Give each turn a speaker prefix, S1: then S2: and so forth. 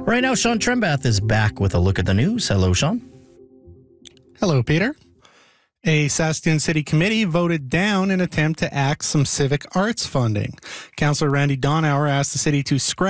S1: Right now, Sean Trembath is back with a look at the news. Hello, Sean.
S2: Hello, Peter. A Saskatoon City Committee voted down an attempt to axe some civic arts funding. Councillor Randy Donauer asked the city to scrap